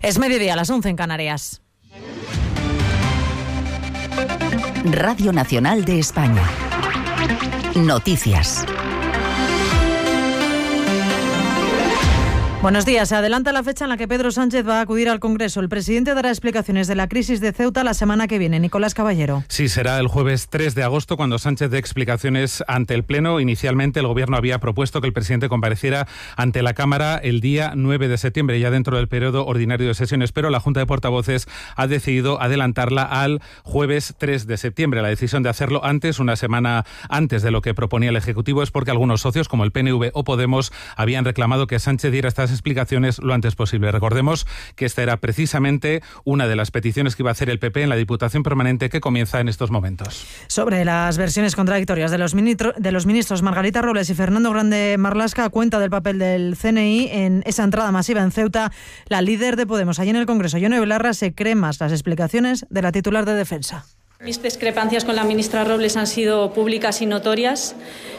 Es mediodía, a las 11 en Canarias. Radio Nacional de España. Noticias. Buenos días. Se adelanta la fecha en la que Pedro Sánchez va a acudir al Congreso. El presidente dará explicaciones de la crisis de Ceuta la semana que viene. Nicolás Caballero. Sí, será el jueves 3 de agosto cuando Sánchez dé explicaciones ante el Pleno. Inicialmente el Gobierno había propuesto que el presidente compareciera ante la Cámara el día 9 de septiembre, ya dentro del periodo ordinario de sesiones, pero la Junta de Portavoces ha decidido adelantarla al jueves 3 de septiembre. La decisión de hacerlo antes, una semana antes de lo que proponía el Ejecutivo, es porque algunos socios, como el PNV o Podemos, habían reclamado que Sánchez diera estas explicaciones lo antes posible. Recordemos que esta era precisamente una de las peticiones que iba a hacer el PP en la Diputación Permanente que comienza en estos momentos. Sobre las versiones contradictorias de los ministros Margarita Robles y Fernando Grande Marlaska, a cuenta del papel del CNI en esa entrada masiva en Ceuta, la líder de Podemos allí en el Congreso, Ione Belarra, se cree más las explicaciones de la titular de Defensa. Mis discrepancias con la ministra Robles han sido públicas y notorias.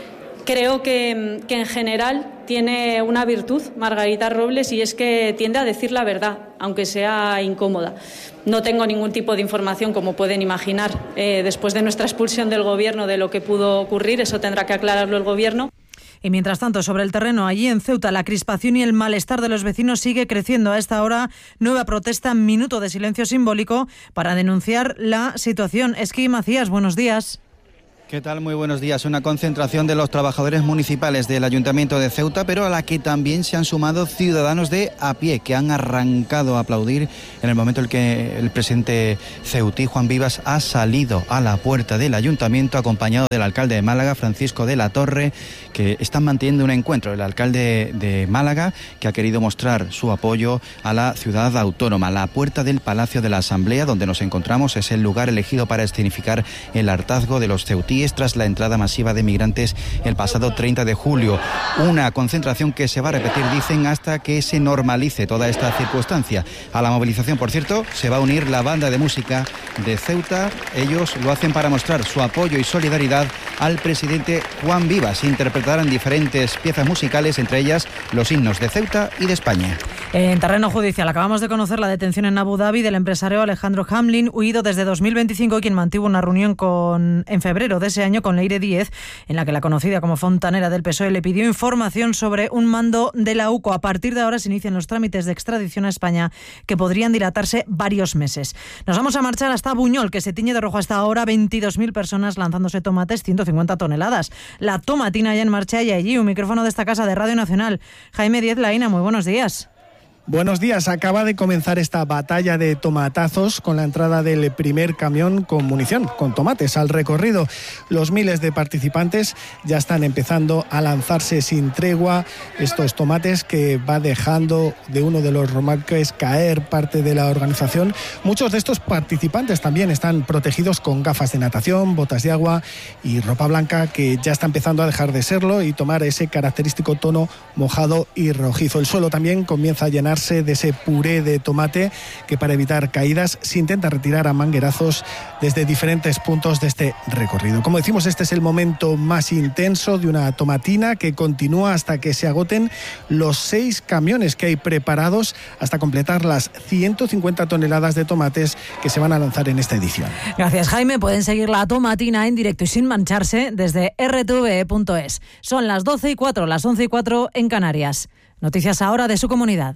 Creo que en general tiene una virtud Margarita Robles, y es que tiende a decir la verdad, aunque sea incómoda. No tengo ningún tipo de información, como pueden imaginar, después de nuestra expulsión del Gobierno, de lo que pudo ocurrir. Eso tendrá que aclararlo el Gobierno. Y mientras tanto, sobre el terreno, allí en Ceuta, la crispación y el malestar de los vecinos sigue creciendo. A esta hora, nueva protesta, minuto de silencio simbólico para denunciar la situación. Esqui Macías, buenos días. ¿Qué tal? Muy buenos días. Una concentración de los trabajadores municipales del Ayuntamiento de Ceuta, pero a la que también se han sumado ciudadanos de a pie, que han arrancado a aplaudir en el momento en que el presidente ceutí, Juan Vivas, ha salido a la puerta del Ayuntamiento acompañado del alcalde de Málaga, Francisco de la Torre, que están manteniendo un encuentro. El alcalde de Málaga, que ha querido mostrar su apoyo a la ciudad autónoma. La puerta del Palacio de la Asamblea, donde nos encontramos, es el lugar elegido para escenificar el hartazgo de los ceutíes tras la entrada masiva de migrantes el pasado 30 de julio. Una concentración que se va a repetir, dicen, hasta que se normalice toda esta circunstancia. A la movilización, por cierto, se va a unir la banda de música de Ceuta. Ellos lo hacen para mostrar su apoyo y solidaridad al presidente Juan Vivas. Interpretarán diferentes piezas musicales, entre ellas los himnos de Ceuta y de España. En terreno judicial, acabamos de conocer la detención en Abu Dhabi del empresario Alejandro Hamlin, huido desde 2025, quien mantuvo una reunión en febrero de ese año con Leire Díez, en la que la conocida como fontanera del PSOE le pidió información sobre un mando de la UCO. A partir de ahora se inician los trámites de extradición a España, que podrían dilatarse varios meses. Nos vamos a marchar hasta Buñol, que se tiñe de rojo hasta ahora. 22.000 personas lanzándose tomates, 150 toneladas. La tomatina ya en marcha, y allí un micrófono de esta casa de Radio Nacional. Jaime Díez Laína, muy buenos días. Buenos días. Acaba de comenzar esta batalla de tomatazos con la entrada del primer camión con munición, con tomates, al recorrido. Los miles de participantes ya están empezando a lanzarse sin tregua estos tomates que va dejando de uno de los remolques caer parte de la organización. Muchos de estos participantes también están protegidos con gafas de natación, botas de agua y ropa blanca, que ya está empezando a dejar de serlo y tomar ese característico tono mojado y rojizo. El suelo también comienza a llenar de ese puré de tomate que, para evitar caídas, se intenta retirar a manguerazos desde diferentes puntos de este recorrido. Como decimos, este es el momento más intenso de una tomatina que continúa hasta que se agoten los 6 camiones que hay preparados hasta completar las 150 toneladas de tomates que se van a lanzar en esta edición. Gracias, Jaime. Pueden seguir la tomatina en directo y sin mancharse desde rtve.es. Son las 12:04, las 11:04 en Canarias. Noticias ahora de su comunidad.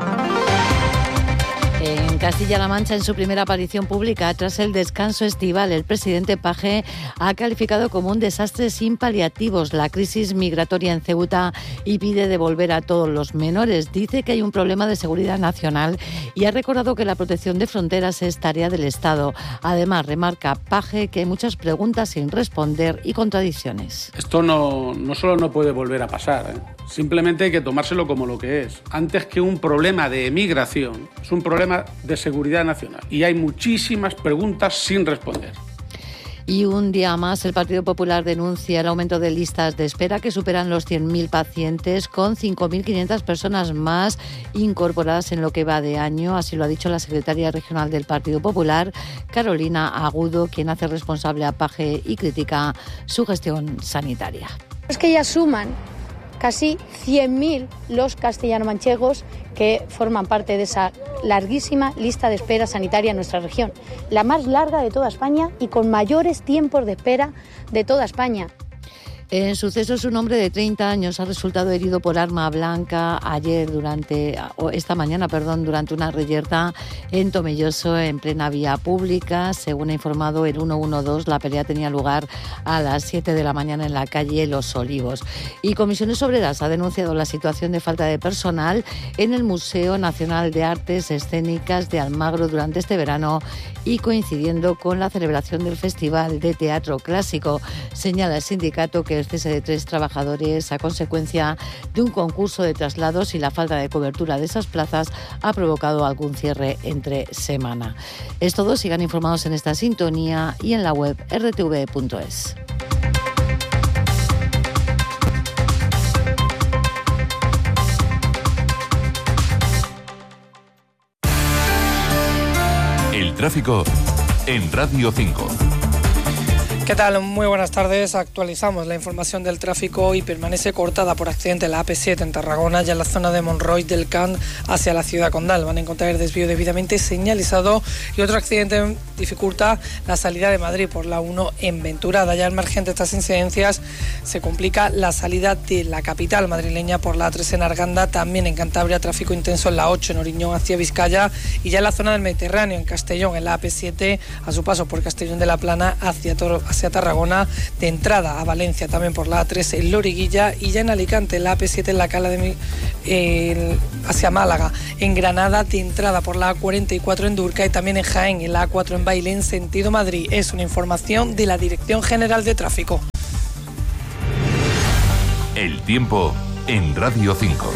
En Castilla-La Mancha, en su primera aparición pública tras el descanso estival, el presidente Page ha calificado como un desastre sin paliativos la crisis migratoria en Ceuta y pide devolver a todos los menores. Dice que hay un problema de seguridad nacional y ha recordado que la protección de fronteras es tarea del Estado. Además, remarca Page que hay muchas preguntas sin responder y contradicciones. Esto no solo no puede volver a pasar, simplemente hay que tomárselo como lo que es. Antes que un problema de emigración, es un problema de seguridad nacional. Y hay muchísimas preguntas sin responder. Y un día más, el Partido Popular denuncia el aumento de listas de espera que superan los 100.000 pacientes, con 5.500 personas más incorporadas en lo que va de año. Así lo ha dicho la secretaria regional del Partido Popular, Carolina Agudo, quien hace responsable a Page y critica su gestión sanitaria. Es que ya suman casi 100.000 los castellano-manchegos que forman parte de esa larguísima lista de espera sanitaria en nuestra región, la más larga de toda España y con mayores tiempos de espera de toda España. En sucesos, un hombre de 30 años ha resultado herido por arma blanca esta mañana, durante una reyerta en Tomelloso, en plena vía pública. Según ha informado el 112, la pelea tenía lugar a las 7 de la mañana en la calle Los Olivos. Y Comisiones Obreras ha denunciado la situación de falta de personal en el Museo Nacional de Artes Escénicas de Almagro durante este verano y coincidiendo con la celebración del Festival de Teatro Clásico. Señala el sindicato que el cese de 3 trabajadores a consecuencia de un concurso de traslados y la falta de cobertura de esas plazas ha provocado algún cierre entre semana. Es todo, sigan informados en esta sintonía y en la web rtv.es. El tráfico en Radio 5. ¿Qué tal? Muy buenas tardes. Actualizamos la información del tráfico y permanece cortada por accidente la AP7 en Tarragona, ya en la zona de Monroy del Can hacia la ciudad condal. Van a encontrar el desvío debidamente señalizado y otro accidente dificulta la salida de Madrid por la 1 en Venturada. Ya al margen de estas incidencias se complica la salida de la capital madrileña por la A3 en Arganda, también en Cantabria tráfico intenso en la 8 en Oriñón hacia Vizcaya y ya en la zona del Mediterráneo en Castellón en la AP7 a su paso por Castellón de la Plana hacia Tarragona, de entrada a Valencia también por la A3 en Loriguilla y ya en Alicante la AP7 en la Cala hacia Málaga, en Granada de entrada por la A44 en Durca y también en Jaén en la A4 en Bailén sentido Madrid. Es una información de la Dirección General de Tráfico. El tiempo en Radio 5.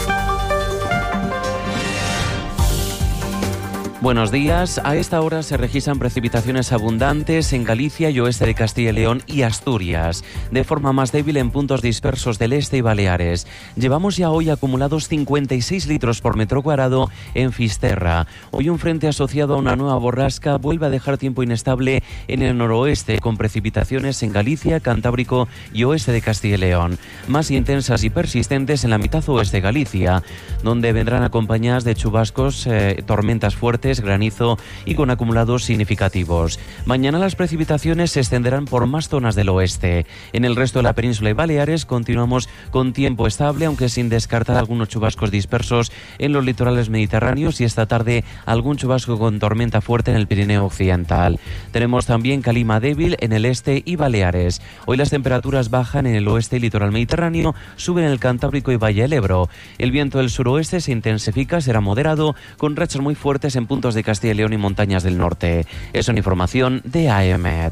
Buenos días. A esta hora se registran precipitaciones abundantes en Galicia y oeste de Castilla y León y Asturias, de forma más débil en puntos dispersos del este y Baleares. Llevamos ya hoy acumulados 56 litros por metro cuadrado en Fisterra. Hoy un frente asociado a una nueva borrasca vuelve a dejar tiempo inestable en el noroeste, con precipitaciones en Galicia, Cantábrico y oeste de Castilla y León, más intensas y persistentes en la mitad oeste de Galicia, donde vendrán acompañadas de chubascos, tormentas fuertes, granizo y con acumulados significativos. Mañana las precipitaciones se extenderán por más zonas del oeste. En el resto de la península y Baleares continuamos con tiempo estable, aunque sin descartar algunos chubascos dispersos en los litorales mediterráneos y esta tarde algún chubasco con tormenta fuerte en el Pirineo occidental. Tenemos también calima débil en el este y Baleares. Hoy las temperaturas bajan en el oeste y litoral mediterráneo, suben en el Cantábrico y Valle del Ebro. El viento del suroeste se intensifica, será moderado, con rachas muy fuertes en puntos de Castilla y León y montañas del norte. Es una información de AEMET.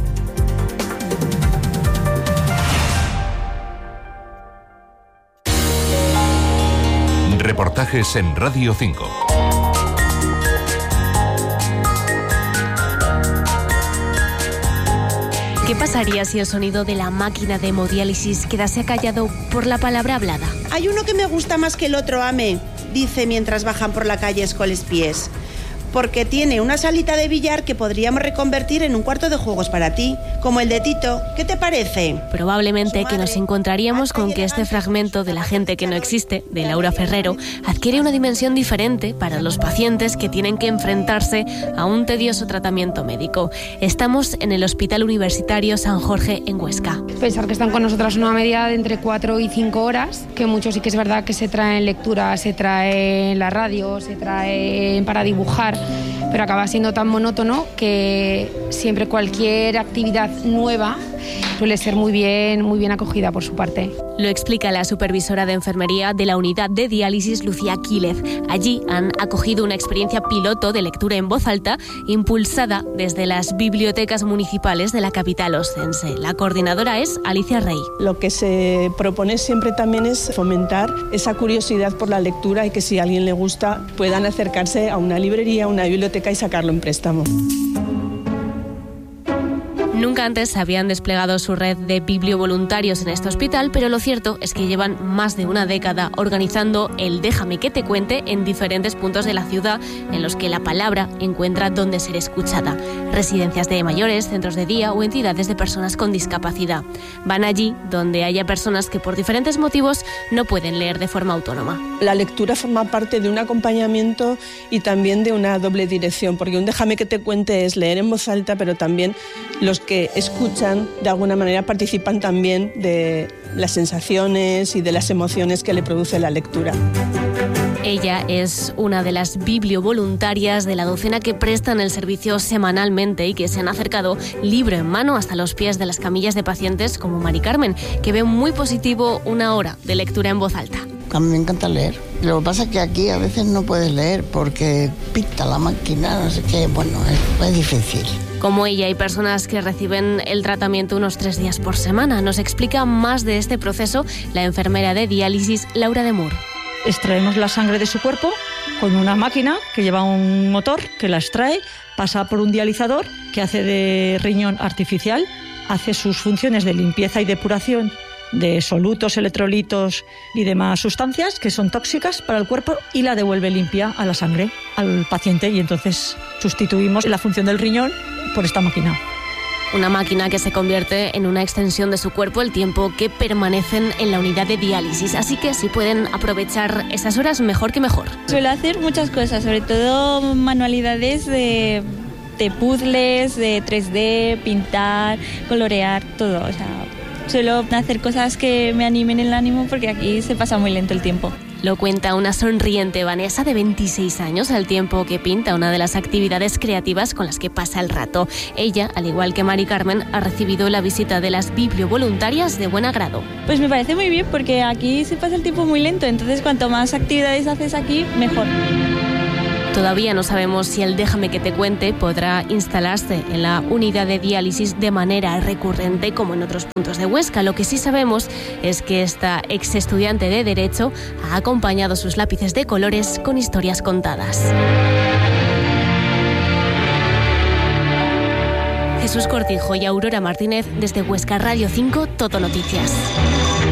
Reportajes en Radio 5. ¿Qué pasaría si el sonido de la máquina de hemodiálisis quedase callado por la palabra hablada? Hay uno que me gusta más que el otro, Ame, dice mientras bajan por la calle Escoles-Pies. Porque tiene una salita de billar que podríamos reconvertir en un cuarto de juegos para ti, como el de Tito. ¿Qué te parece? Probablemente que nos encontraríamos con que este fragmento de La gente que no existe, de Laura Ferrero, adquiere una dimensión diferente para los pacientes que tienen que enfrentarse a un tedioso tratamiento médico. Estamos en el Hospital Universitario San Jorge en Huesca. Pensar que están con nosotras una media de entre 4 y 5 horas, que muchos sí que es verdad que se traen lecturas, se traen la radio, se traen para dibujar, pero acaba siendo tan monótono que siempre cualquier actividad nueva suele ser muy bien acogida por su parte. Lo explica la supervisora de enfermería de la unidad de diálisis, Lucía Quílez. Allí han acogido una experiencia piloto de lectura en voz alta impulsada desde las bibliotecas municipales de la capital oscense. La coordinadora es Alicia Rey. Lo que se propone siempre también es fomentar esa curiosidad por la lectura y que si a alguien le gusta puedan acercarse a una librería, a una biblioteca y sacarlo en préstamo. Nunca antes se habían desplegado su red de bibliovoluntarios en este hospital, pero lo cierto es que llevan más de una década organizando el Déjame que te cuente en diferentes puntos de la ciudad en los que la palabra encuentra donde ser escuchada. Residencias de mayores, centros de día o entidades de personas con discapacidad. Van allí donde haya personas que por diferentes motivos no pueden leer de forma autónoma. La lectura forma parte de un acompañamiento y también de una doble dirección, porque un Déjame que te cuente es leer en voz alta, pero también los que escuchan de alguna manera participan también de las sensaciones y de las emociones que le produce la lectura. Ella es una de las bibliovoluntarias de la docena que prestan el servicio semanalmente y que se han acercado libro en mano hasta los pies de las camillas de pacientes como Mari Carmen, que ve muy positivo una hora de lectura en voz alta. A mí me encanta leer. Lo que pasa es que aquí a veces no puedes leer porque pita la máquina, no sé qué, bueno, es difícil. Como ella, hay personas que reciben el tratamiento unos 3 días por semana. Nos explica más de este proceso la enfermera de diálisis Laura de Mur. Extraemos la sangre de su cuerpo con una máquina que lleva un motor que la extrae, pasa por un dializador que hace de riñón artificial, hace sus funciones de limpieza y depuración de solutos, electrolitos y demás sustancias que son tóxicas para el cuerpo y la devuelve limpia a la sangre, al paciente, y entonces sustituimos la función del riñón por esta máquina. Una máquina que se convierte en una extensión de su cuerpo el tiempo que permanecen en la unidad de diálisis. Así que si pueden aprovechar esas horas, mejor que mejor. Suelo hacer muchas cosas, sobre todo manualidades de puzzles, de 3D, pintar, colorear, todo. O sea, suelo hacer cosas que me animen el ánimo porque aquí se pasa muy lento el tiempo. Lo cuenta una sonriente Vanessa de 26 años al tiempo que pinta, una de las actividades creativas con las que pasa el rato. Ella, al igual que Mari Carmen, ha recibido la visita de las bibliovoluntarias de buen agrado. Pues me parece muy bien porque aquí se pasa el tiempo muy lento, entonces cuanto más actividades haces aquí, mejor. Todavía no sabemos si el Déjame que te cuente podrá instalarse en la unidad de diálisis de manera recurrente como en otros puntos de Huesca. Lo que sí sabemos es que esta ex estudiante de Derecho ha acompañado sus lápices de colores con historias contadas. Jesús Cortijo y Aurora Martínez desde Huesca Radio 5, Toto Noticias.